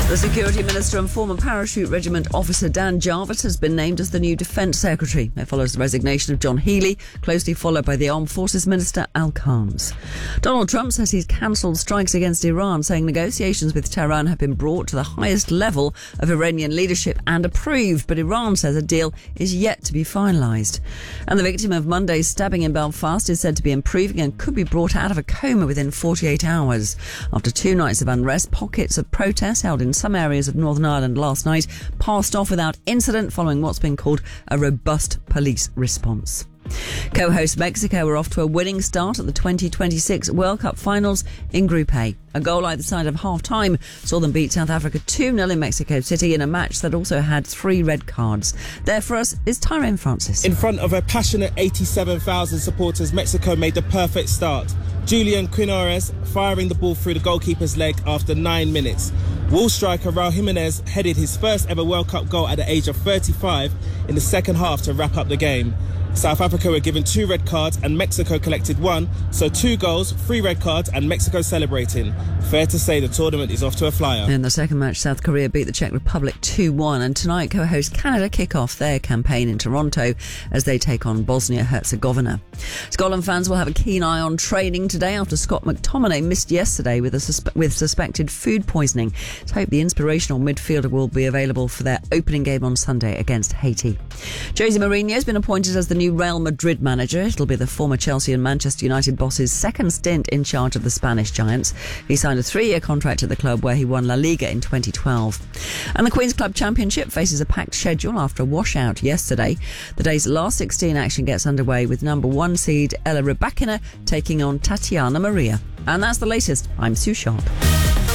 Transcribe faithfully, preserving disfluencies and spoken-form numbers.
The Security Minister and former Parachute Regiment officer Dan Jarvis has been named as the new Defence Secretary. It follows the resignation of John Healey, closely followed by the Armed Forces Minister Al Khans. Donald Trump says he's cancelled strikes against Iran, saying negotiations with Tehran have been brought to the highest level of Iranian leadership and approved, but Iran says a deal is yet to be finalised. And the victim of Monday's stabbing in Belfast is said to be improving and could be brought out of a coma within forty-eight hours. After two nights of unrest, pockets of protests held in some areas of Northern Ireland last night passed off without incident following what's been called a robust police response. Co-host Mexico were off to a winning start at the twenty twenty-six World Cup finals in Group A. A goal either side of half-time saw them beat South Africa two nil in Mexico City in a match that also had three red cards. There for us is Tyrone Francis. In front of a passionate eighty-seven thousand supporters, Mexico made the perfect start. Julian Quinones firing the ball through the goalkeeper's leg after nine minutes. Wolves striker Raul Jimenez headed his first ever World Cup goal at the age of thirty-five in the second half to wrap up the game. South Africa were given two red cards and Mexico collected one, so two goals, three red cards and Mexico celebrating. Fair to say the tournament is off to a flyer. In the second match, South Korea beat the Czech Republic two one, and tonight co-host Canada kick off their campaign in Toronto as they take on Bosnia-Herzegovina. Scotland fans will have a keen eye on training today after Scott McTominay missed yesterday with, a suspe- with suspected food poisoning. Let's hope the inspirational midfielder will be available for their opening game on Sunday against Haiti. Jose Mourinho has been appointed as the new Real Madrid manager. It'll be the former Chelsea and Manchester United boss's second stint in charge of the Spanish Giants. He signed a three-year contract at the club where he won La Liga in twenty twelve. And the Queen's Club Championship faces a packed schedule after a washout yesterday. The day's last sixteen action gets underway with number one seed Ella Rybakina taking on Tatiana Maria. And that's the latest. I'm Sue Sharp.